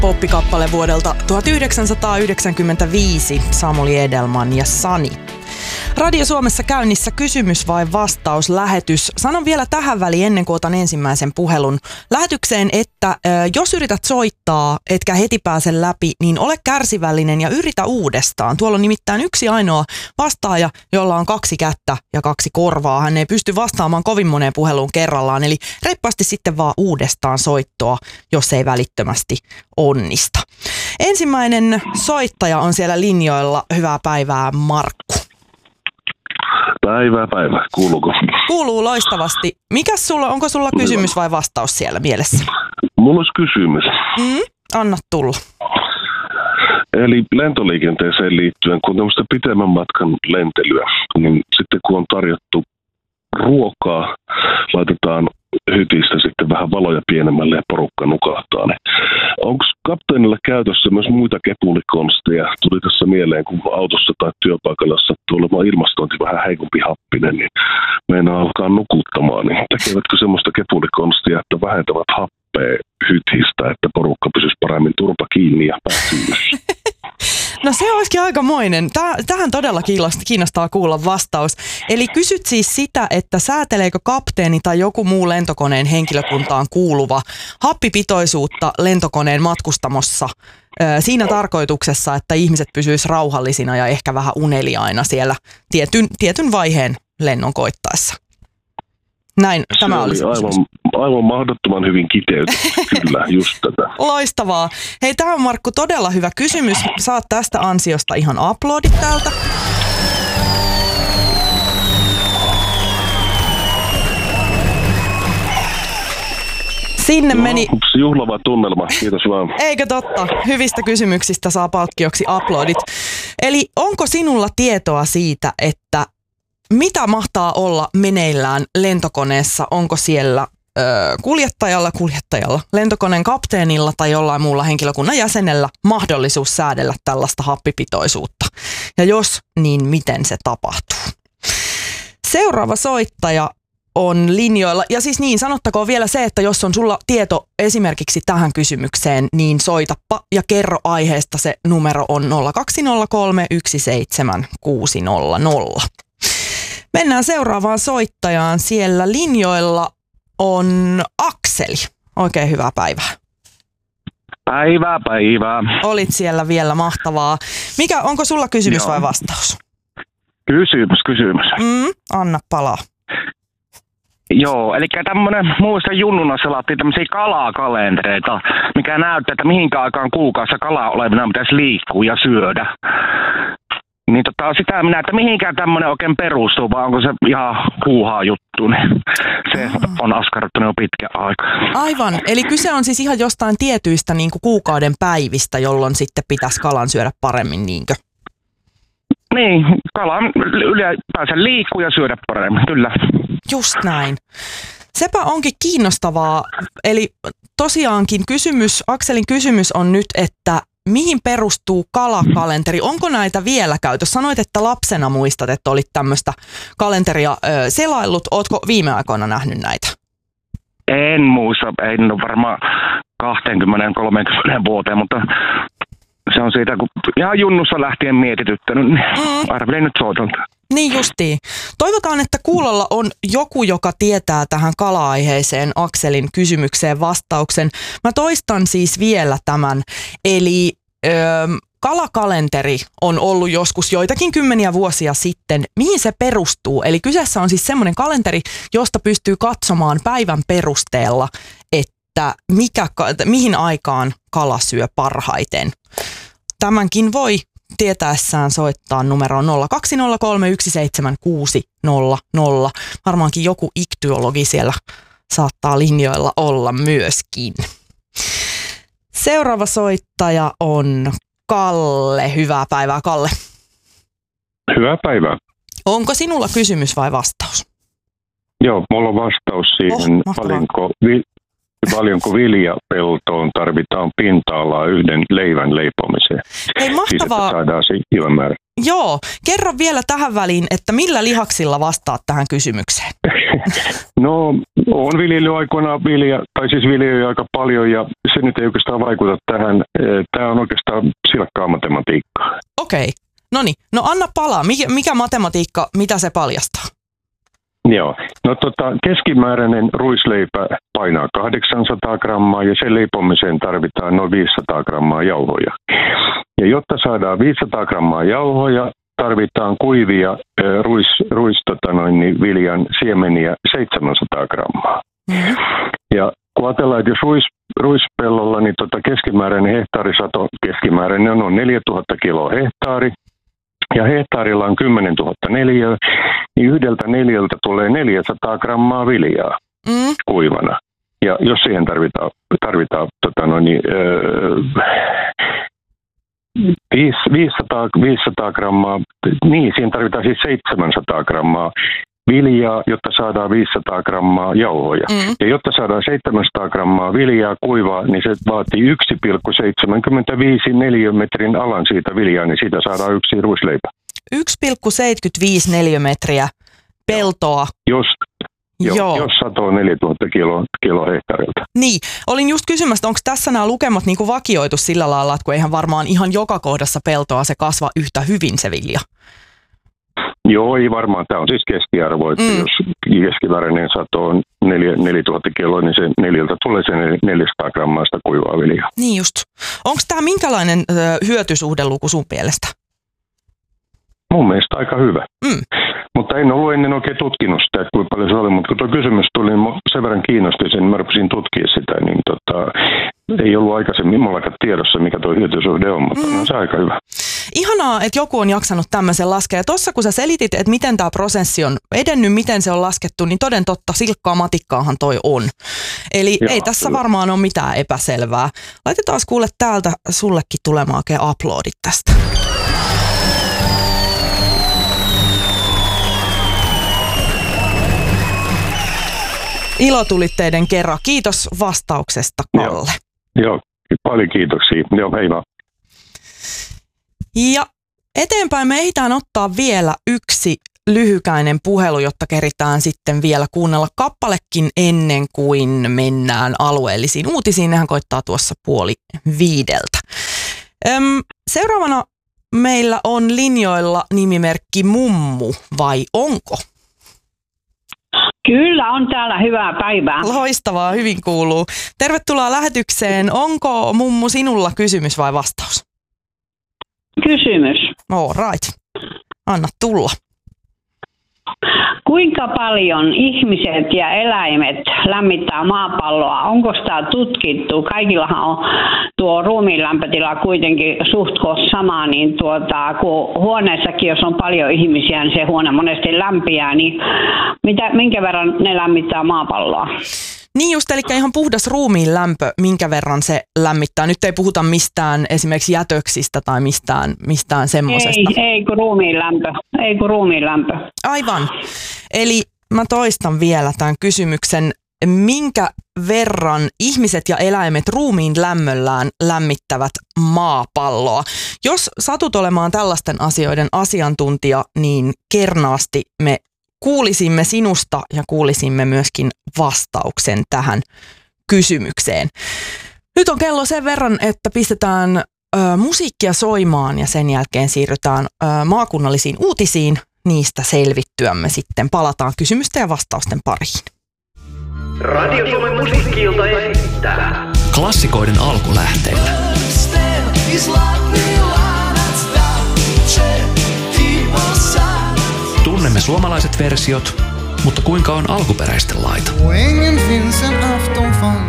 poppikappale vuodelta 1995, Samuli Edelman ja Sani. Radio Suomessa käynnissä kysymys vai vastaus lähetys. Sanon vielä tähän väliin ennen kuin otan ensimmäisen puhelun lähetykseen, että jos yrität soittaa, etkä heti pääse läpi, niin ole kärsivällinen ja yritä uudestaan. Tuolla on nimittäin yksi ainoa vastaaja, jolla on 2 kättä ja 2 korvaa. Hän ei pysty vastaamaan kovin moneen puheluun kerrallaan, eli reippaasti sitten vaan uudestaan soittoa, jos ei välittömästi onnista. Ensimmäinen soittaja on siellä linjoilla. Hyvää päivää, Markku. Päivää. Kuuluuko? Kuuluu loistavasti. Onko sulla kysymys vai vastaus siellä mielessä? Mulla olisi kysymys. Anna tulla. Eli lentoliikenteeseen liittyen, kun tämmöistä pitemmän matkan lentelyä, niin sitten kun on tarjottu ruokaa, laitetaan hytistä sitten vähän valoja pienemmälle ja porukka nukahtaa. Niin onko kapteenilla käytössä myös muita kepulikonsteja? Tuli tässä mieleen, kun autossa tai työpaikalla sattuu olemaan ilmastointi vähän heikompi happinen, niin meinaa alkaa nukuttamaan. Niin tekevätkö semmoista kepulikonstia, että vähentävät happea hytistä, että porukka pysyisi paremmin turpa kiinni ja pääsyyys? No se olisikin aikamoinen. Tähän todella kiinnostaa kuulla vastaus. Eli kysyt siis sitä, että sääteleekö kapteeni tai joku muu lentokoneen henkilökuntaan kuuluva happipitoisuutta lentokoneen matkustamossa siinä tarkoituksessa, että ihmiset pysyisivät rauhallisina ja ehkä vähän uneliaina siellä tietyn vaiheen lennon koittaessa. Näin, se tämä oli aivan mahdottoman hyvin kiteytetty, kyllä, just tätä. Loistavaa. Hei, tämä on Markku todella hyvä kysymys. Saat tästä ansiosta ihan aplodit täältä. Sinne meni... Juhlava tunnelma, kiitos vaan. Eikö totta? Hyvistä kysymyksistä saa palkkioksi aplodit. Eli onko sinulla tietoa siitä, että mitä mahtaa meneillään lentokoneessa? Onko siellä kuljettajalla, lentokoneen kapteenilla tai jollain muulla henkilökunnan jäsenellä mahdollisuus säädellä tällaista happipitoisuutta? Ja jos, niin miten se tapahtuu? Seuraava soittaja on linjoilla. Ja siis niin, sanottakoon vielä se, että jos on sulla tieto esimerkiksi tähän kysymykseen, niin soitappa ja kerro aiheesta. Se numero on 0203 17600. Mennään seuraavaan soittajaan. Siellä linjoilla on Akseli. Oikein hyvää päivää. Päivää. Olit siellä vielä, mahtavaa. Onko sulla kysymys vai vastaus? Kysymys. Anna palaa. Joo, eli tämmönen muista junnuna selattiin tämmöisiä kalakalentereita, mikä näyttää, että mihinkä aikaan kuukaudessa kalaa olevina pitäisi liikkua ja syödä. Niin sitä minä, että mihinkään tämmöinen oikein perustuu, vai onko se ihan huuhaa juttu, niin se on askarruttanut jo pitkä aika. Aivan, eli kyse on siis ihan jostain tietyistä niin kuin kuukauden päivistä, jolloin sitten pitäisi kalan syödä paremmin, niinkö? Niin, kalan ylipäänsä liikkuu ja syödä paremmin, kyllä. Just näin. Sepä onkin kiinnostavaa, eli tosiaankin Akselin kysymys on nyt, että mihin perustuu kalakalenteri? Onko näitä vielä käytössä? Sanoit, että lapsena muistat, että olit tämmöistä kalenteria selaillut. Ootko viime aikoina nähnyt näitä? En muista, en ole varmaan 20-30 vuoteen, mutta se on siitä, kun ihan junnussa lähtien mietityttänyt, niin arvelin nyt soitonta. Niin justiin. Toivotaan, että kuulolla on joku, joka tietää tähän kala-aiheeseen Akselin kysymykseen vastauksen. Mä toistan siis vielä tämän. Eli kalakalenteri on ollut joskus joitakin kymmeniä vuosia sitten. Mihin se perustuu? Eli kyseessä on siis semmoinen kalenteri, josta pystyy katsomaan päivän perusteella, että mihin aikaan kala syö parhaiten. Tämänkin voi tietäessään soittaa numeroon 0203 Varmaankin joku iktyologi siellä saattaa linjoilla olla myöskin. Seuraava soittaja on Kalle. Hyvää päivää, Kalle. Hyvää päivää. Onko sinulla kysymys vai vastaus? Joo, mulla on vastaus siihen, paljonko viljapeltoon tarvitaan pinta-alaa yhden leivän leipomiseen. Hei, mahtavaa. Siis, saadaan se hyvä määrä. Joo, kerro vielä tähän väliin, että millä lihaksilla vastaat tähän kysymykseen? No, on viljellyt aikoinaan viljelyä aika paljon ja se nyt ei oikeastaan vaikuta tähän. Tämä on oikeastaan silkkaa matematiikkaa. Okei, no niin. No anna palaa. Mikä matematiikka, mitä se paljastaa? Joo, no keskimääräinen ruisleipä painaa 800 grammaa ja sen leipomiseen tarvitaan noin 500 grammaa jauhoja. Ja jotta saadaan 500 grammaa jauhoja, tarvitaan kuivia viljan siemeniä 700 grammaa. Mm-hmm. Ja kun ajatellaan, että jos ruispellolla, niin keskimääräinen hehtaarisato, keskimääräinen on noin 4000 kiloa hehtaari, ja hehtaarilla on 10 000 neliöä, niin yhdeltä neliöltä tulee 400 grammaa viljaa kuivana. Ja jos siihen tarvitaan 500 grammaa, niin siihen tarvitaan siis 700 grammaa viljaa, jotta saadaan 500 grammaa jauhoja. Ja jotta saadaan 700 grammaa viljaa kuivaa, niin se vaatii 1,75 neliömetrin alan siitä viljaa, niin siitä saadaan yksi ruisleipä. 1,75 neliömetriä peltoa. Jos sato on 4000 kiloa hehtaarilta. Niin, olin just kysymässä, onko tässä nämä lukemat niin kuin vakioitu sillä lailla, että kun eihän varmaan ihan joka kohdassa peltoa se kasva yhtä hyvin se vilja? Joo, ei varmaan. Tämä on siis keskiarvo, että jos keskimääräinen sato on 4000 kiloa, niin se neliöltä tulee se 400 grammaa sitä kuivaa viljaa. Niin just. Onko tämä minkälainen hyötysuhdeluku sun mielestä? Mun mielestä aika hyvä. Mutta en ollut ennen oikein tutkinut sitä, että kuinka paljon se oli, mutta kun tuo kysymys tuli, niin sen verran kiinnosti sen, mä rupesin tutkia sitä, niin ei ollut aikaisemmin mullakaan tiedossa, mikä tuo hyötysuhde on, mutta on se aika hyvä. Ihanaa, että joku on jaksanut tämmöisen laskea. Ja tuossa kun sä selitit, että miten tämä prosessi on edennyt, miten se on laskettu, niin toden totta silkkaa matikkaahan toi on. Eli ei tässä varmaan ole mitään epäselvää. Laitetaan kuule täältä sullekin tulemaan oikein aplodit tästä. Ilotulitteiden kerran. Kiitos vastauksesta, Kalle. Joo, paljon kiitoksia. Joo, hei vaan. Ja eteenpäin me ehditään ottaa vielä yksi lyhykäinen puhelu, jotta keritään sitten vielä kuunnella kappalekin ennen kuin mennään alueellisiin uutisiin. Nehän koittaa tuossa 4:30. Seuraavana meillä on linjoilla nimimerkki Mummu, vai onko? Kyllä, on täällä hyvää päivää. Loistavaa, hyvin kuuluu. Tervetuloa lähetykseen. Onko Mummu sinulla kysymys vai vastaus? Kysymys. All right. Anna tulla. Kuinka paljon ihmiset ja eläimet lämmittää maapalloa? Onko sitä tutkittu? Kaikillahan on tuo ruumiin lämpötila kuitenkin suht sama, niin kun huoneessakin, jos on paljon ihmisiä, niin se huone monesti lämpiää, niin minkä verran ne lämmittää maapalloa? Niin just, eli ihan puhdas ruumiin lämpö, minkä verran se lämmittää. Nyt ei puhuta mistään esimerkiksi jätöksistä tai mistään semmoisesta. Ei kun ruumiin lämpö. Aivan. Eli mä toistan vielä tämän kysymyksen. Minkä verran ihmiset ja eläimet ruumiin lämmöllään lämmittävät maapalloa? Jos satut olemaan tällaisten asioiden asiantuntija, niin kernaasti me kuulisimme sinusta ja kuulisimme myöskin vastauksen tähän kysymykseen. Nyt on kello sen verran, että pistetään musiikkia soimaan ja sen jälkeen siirrytään maakunnallisiin uutisiin. Niistä selvittyämme sitten palataan kysymysten ja vastausten pariin. Radio Suomen musiikki-ilta esittää klassikoiden alkulähteitä. Tunnemme suomalaiset versiot, mutta kuinga on alkuperäisten laita?